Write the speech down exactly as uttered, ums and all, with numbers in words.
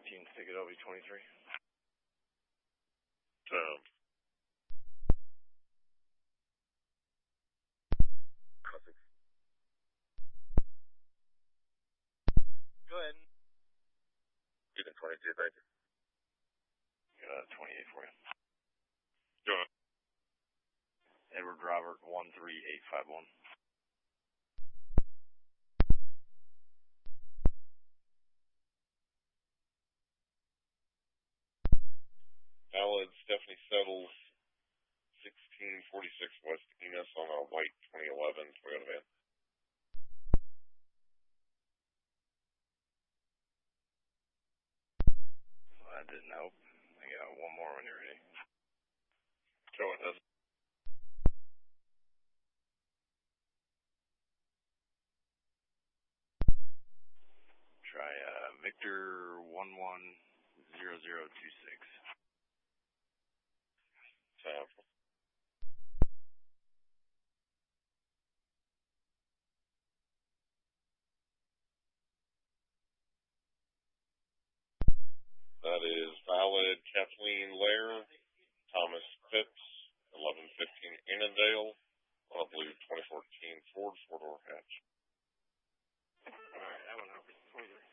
nineteen, Ticket L B twenty-three. Um, Go ahead. Ticket twenty-two, thank you. Got a twenty-eight for you. Go ahead. Edward Robert, one three eight five one. Valid Stephanie Settles, sixteen forty-six West Enos on a white twenty eleven Toyota van. Well, that didn't help. I got one more when you're ready. Go ahead. Try uh, Victor one one zero zero two six. Sample. That is valid Kathleen Lair, Thomas Phipps, eleven fifteen Annandale, on a blue twenty fourteen Ford four-door hatch. All right, that one helps. twenty-three.